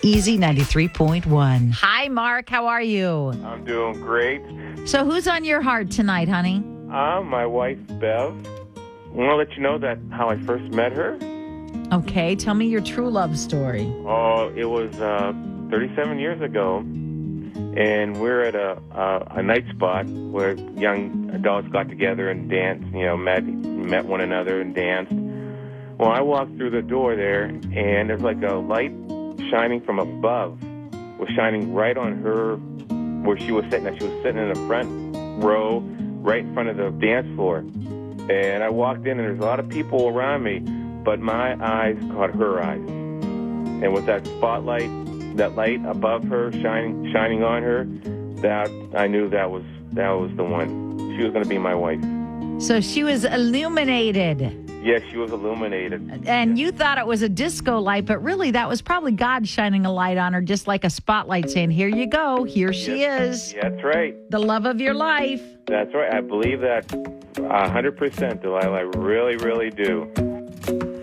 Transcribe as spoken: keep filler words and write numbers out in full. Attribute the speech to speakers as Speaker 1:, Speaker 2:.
Speaker 1: Easy ninety-three point one. Hi, Mark. How are you?
Speaker 2: I'm doing great.
Speaker 1: So who's on your heart tonight, honey?
Speaker 2: Uh, my wife, Bev. I want to let you know that how I first met her.
Speaker 1: Okay, tell me your true love story.
Speaker 2: Oh, it was uh, thirty-seven years ago, and we're at a, a a night spot where young adults got together and danced. You know, met met one another and danced. Well, I walked through the door there, and there's like a light shining from above, was shining right on her where she was sitting. She was sitting in the front row, right in front of the dance floor. And I walked in, and there's a lot of people around me, but my eyes caught her eyes. And with that spotlight, that light above her, shining shining on her, that I knew that was that was the one. She was going to be my wife.
Speaker 1: So she was illuminated.
Speaker 2: Yes, she was illuminated.
Speaker 1: And you thought it was a disco light, but really that was probably God shining a light on her, just like a spotlight saying, here you go, here she
Speaker 2: Yes.
Speaker 1: is.
Speaker 2: That's right.
Speaker 1: The love of your life.
Speaker 2: That's right. I believe that one hundred percent, Delilah. I really, really do.